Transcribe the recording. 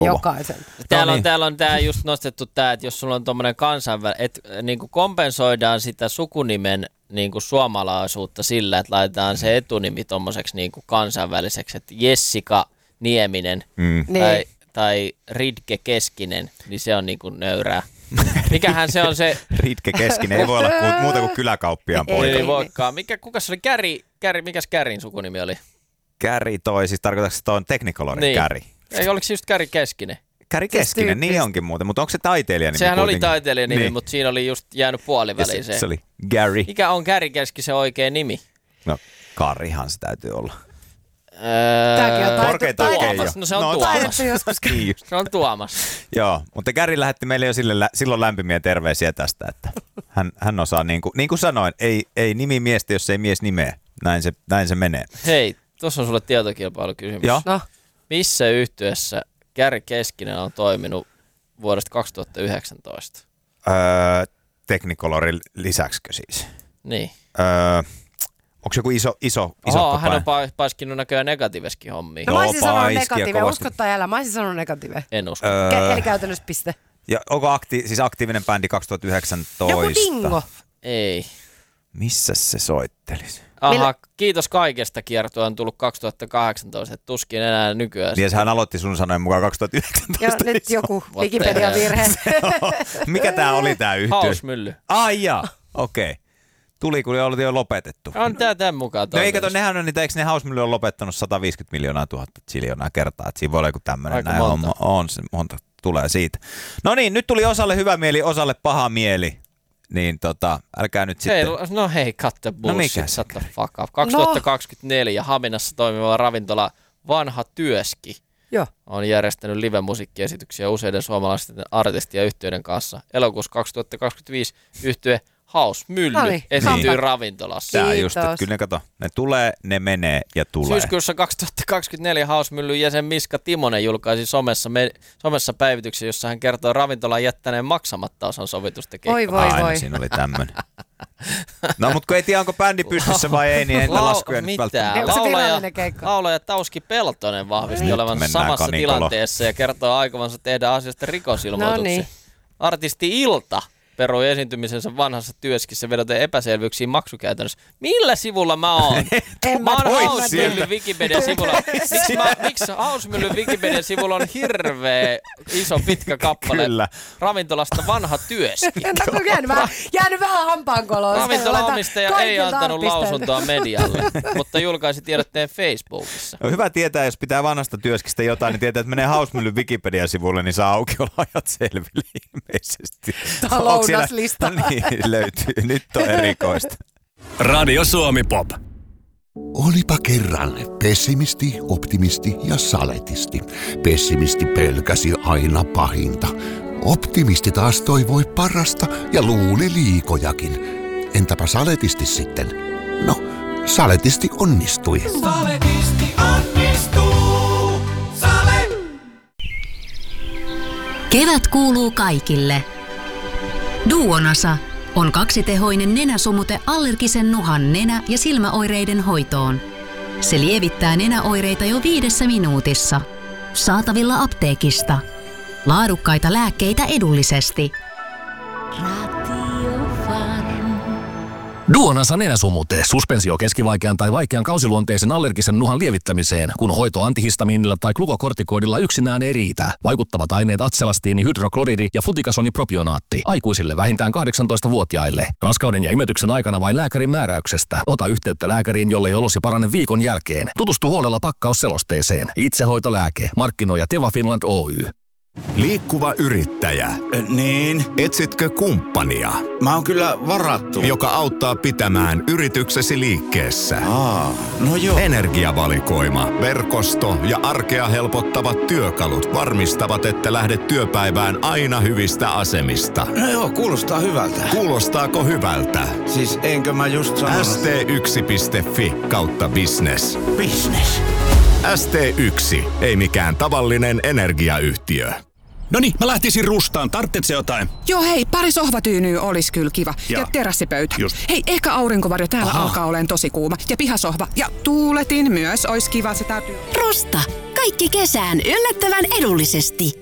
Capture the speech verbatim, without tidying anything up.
jokaisen. Täällä on, täällä on tää just nostettu tää, että jos sulla on tommonen kansainvälinen, että niinku kompensoidaan sitä sukunimen niinku suomalaisuutta sillä, että laitetaan se etunimi tommoseksi niinku kansainväliseksi, että Jessica Nieminen mm. tai, tai Ridke Keskinen, niin se on niinku nöyrää. Mikähän se on se... Ridke Keskinen, ei voi olla ku, muuta kuin kyläkauppiaan poika. Ei voikaan. Mikä, kukas se oli? Käri, Käri, mikäs Kärin sukunimi oli? Käri toi, siis tarkoitatko se tuon Technicolorin niin. Käri? Ei, oliko se just Käri Keskinen? Käri Keskinen, niin onkin muuten, mutta onko se taiteilijanimi? Sehän kuitenkin? oli taiteilijanimi, niin. Mutta siinä oli just jäänyt puoliväliin se. Se oli Gary. Mikä on Käri Keskisen oikea nimi? No, Karihan se täytyy olla. Tämäkin on korkeinta Tuomas. No se on no, Tuomas. Niin se on Tuomas. Joo, mutta Gary lähetti meille jo sille, silloin lämpimiä terveisiä tästä, että hän, hän osaa, niin kuin, niin kuin sanoin, ei, ei nimi miestä, jos ei mies nimeä. Näin se, näin se menee. Hei, tuossa on sulle tietokilpailukysymys. Joo. No. Missä yhtyeessä Gary Keskinen on toiminut vuodesta kaksituhattayhdeksäntoista? Öö, Technicolorin lisäksikö siis? Niin. Öö, onko joku iso, iso, iso Oho, hän on pa- paiskinut näköjään negatiiveskin hommiin. No mä olisin sanonut negatiive, kovasti. usko tai älä, mä olisin sanonut negatiive. En usko. Öö, Ke- eli käytännössä piste. Ja onko akti- siis aktiivinen bändi kaksituhattayhdeksäntoista? Joku Dingo. Ei. Missä se soittelisi? Aha, Millä... kiitos kaikesta kiertoa on tullut kaksituhattakahdeksantoista, että tuskin enää nykyään. Mies hän aloitti sun sanoen mukaan kaksituhattayhdeksäntoista. Joo, nyt joku Wikipedian virhe. Mikä tää oli tää yhtye? Hausmylly. Ai jaa, okei. Okay. Tuli, kun oli jo lopetettu. On tää tämän mukaan No eikä ton, nehän on niitä, eikö ne Hausmylly on lopettanut sata viisikymmentä miljoonaa tuhatta chiljoonaa kertaa, että siinä voi olla joku tämmönen. Aika näin monta. homma. On se, monta tulee siitä. No niin, nyt tuli osalle hyvä mieli, osalle paha mieli. Niin tota, älkää nyt hei, sitten... no hei, cut the bullshit, no shut the fuck up. kaksituhattakaksikymmentäneljä no. Haminassa toimiva ravintola Vanha Työski Joo. on järjestänyt live-musiikkiesityksiä useiden suomalaisten artistien ja yhtiöiden kanssa. Elokuussa kaksituhattakaksikymmentäviisi yhtye Hausmylly Noniin, esiintyy hampa. ravintolassa. Tää just, että kyllä ne kato, ne tulee, ne menee ja tulee. Syyskuussa kaksituhattakaksikymmentäneljä Hausmyllyn jäsen Miska Timonen julkaisi somessa, me, somessa päivityksen, jossa hän kertoo ravintolan jättäneen maksamatta osan sovitusta keikkaa. Oi voi Aina voi. siinä oli tämmönen. No mutta kun ei tiedä, onko bändi pystyssä vai ei, niin en Lau- laskuja nyt välttämättä. Onko se Laulaja, virallinen keikka? laulaja Tauski Peltonen vahvisti Nyt olevansa mennään samassa Kanikolo. tilanteessa ja kertoo aikovansa tehdä asiasta rikosilmoituksen. No niin. Artisti Ilta perui esiintymisensä Vanhassa Työskissä vedoten epäselvyyksiin maksukäytännössä. Millä sivulla mä oon? En Mä oon voi Hausmyllyn sieltä. Wikipedia sivulla. Miksi, mä, miksi Hausmyllyn Wikipedia sivulla on hirveä iso pitkä kappale Kyllä. ravintolasta Vanha Työski? No, jäänyt, vähän, jäänyt vähän hampaankoloon. Ravintolaomistaja ei antanut artisteilta. lausuntoa medialle, mutta julkaisi tiedotteen Facebookissa. On hyvä tietää, jos pitää Vanhasta Työskistä jotain, niin tietää, että menee Hausmyllyn Wikipedia-sivulle, niin saa aukioloajat selville ilmeisesti. Talous. Onko siellä- Lounaslista. No niin, löytyy. Nyt on erikoista. Radio Suomi Pop. Olipa kerran pessimisti, optimisti ja saletisti. Pessimisti pelkäsi aina pahinta. Optimisti taas toivoi parasta ja luuli liikojakin. Entäpä saletisti sitten? No, saletisti onnistui. Saletisti onnistuu. Sale! Kevät kuuluu kaikille. Duonasa on kaksitehoinen nenäsumute allergisen nuhan nenä- ja silmäoireiden hoitoon. Se lievittää nenäoireita jo viidessä minuutissa. Saatavilla apteekista. Laadukkaita lääkkeitä edullisesti. Duonasa nenäsumute, suspensio keskivaikean tai vaikean kausiluonteisen allergisen nuhan lievittämiseen, kun hoito antihistamiinilla tai glukokortikoidilla yksinään ei riitä. Vaikuttavat aineet atselastiini, hydrokloridi ja flutikasonipropionaatti. Aikuisille vähintään kahdeksantoistavuotiaille. Raskauden ja imetyksen aikana vain lääkärin määräyksestä. Ota yhteyttä lääkäriin, jollei olosi parane viikon jälkeen. Tutustu huolella pakkausselosteeseen. Itsehoitolääke. Markkinoija Teva Finland Oy. Liikkuva yrittäjä. Niin, Etsitkö kumppania, mä oon kyllä varattu. joka auttaa pitämään yrityksesi liikkeessä? Aa, no joo. Energiavalikoima, verkosto ja arkea helpottavat työkalut varmistavat, että lähdet työpäivään aina hyvistä asemista. No joo, kuulostaa hyvältä. Kuulostaako hyvältä? Siis enkö mä just sanonut... S T yksi piste F I kautta business. Business. S T yksi, ei mikään tavallinen energiayhtiö. Noniin, mä lähtisin rustaan. Tarvitset se jotain? Joo hei, pari sohvatyynyä olisi kyllä kiva. Ja, Ja. terassipöytä. Just. Hei, ehkä aurinkovarjo täällä Aha. alkaa olemaan tosi kuuma. Ja pihasohva. Ja tuuletin myös olisi kiva, se täytyy... Rusta. Kaikki kesään yllättävän edullisesti.